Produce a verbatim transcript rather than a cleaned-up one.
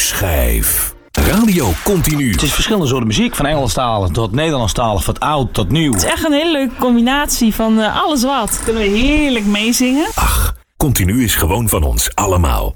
schijf. Radio Continu. Het is verschillende soorten muziek, van Engelstalig tot Nederlandstalig, van oud tot nieuw. Het is echt een hele leuke combinatie van uh, alles wat. Kunnen we heerlijk meezingen. Ach, Continu is gewoon van ons allemaal.